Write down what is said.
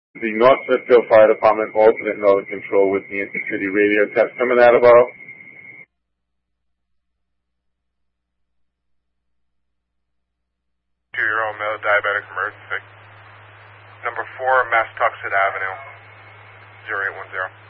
The North Smithfield Fire Department alternate node control with the intercity radio test coming out of Attleboro. Two-year-old male diabetic emergency. Number 4, Massachusetts Avenue, 0810.